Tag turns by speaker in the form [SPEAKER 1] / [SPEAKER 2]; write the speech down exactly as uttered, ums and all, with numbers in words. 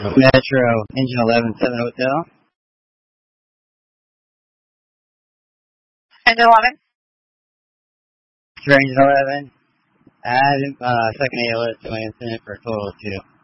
[SPEAKER 1] Metro, engine eleven seven Hotel.
[SPEAKER 2] Engine eleven.
[SPEAKER 1] Engine eleven. Add uh, second A L S to my incident for a total of two.